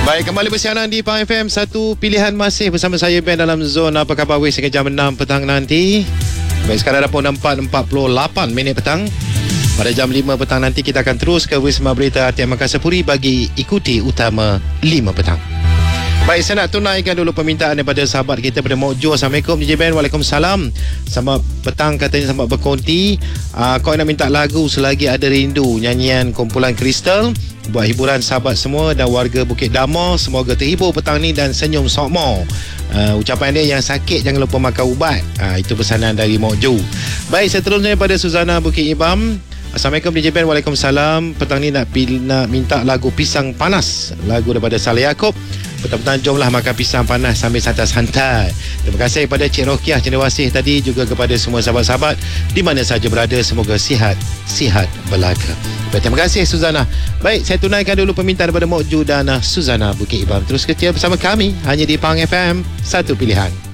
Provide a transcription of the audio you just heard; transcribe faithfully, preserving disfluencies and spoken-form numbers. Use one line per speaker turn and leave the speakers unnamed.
Baik, kembali bersiaran di Pang F M. Satu pilihan masih bersama saya Ben dalam zon Apa Khabar Wis hingga jam enam petang nanti. Baik, sekarang dah pukul empat empat puluh lapan minit petang. Pada jam lima petang nanti kita akan terus ke Wisma Berita Hatian Makassar Puri bagi ikuti utama lima petang. Baik, saya nak tunaikan dulu permintaan daripada sahabat kita pada Mokjo. Assalamualaikum D J Ben. Waalaikumsalam. Selamat petang, katanya selamat berkonti. uh, Kau nak minta lagu Selagi Ada Rindu, nyanyian kumpulan Kristal, buat hiburan sahabat semua dan warga Bukit Damar. Semoga terhibur petang ni dan senyum sokmo. uh, Ucapan dia, yang sakit jangan lupa makan ubat. uh, Itu pesanan dari Mokjo. Baik, seterusnya pada Suzana Bukit Ibam. Assalamualaikum D J Ben. Waalaikumsalam. Petang ni nak, nak minta lagu Pisang Panas, lagu daripada Saleh Yaakob. Petang-petang jomlah makan pisang panas sambil santai-santai. Terima kasih kepada Cik Rokiah Cendrawasih tadi, juga kepada semua sahabat-sahabat di mana saja berada. Semoga sihat, sihat belaka. Baik, terima kasih Suzana. Baik, saya tunaikan dulu permintaan daripada Mokju dan Suzana Bukit Ibam. Terus setia bersama kami hanya di Pang F M, satu pilihan.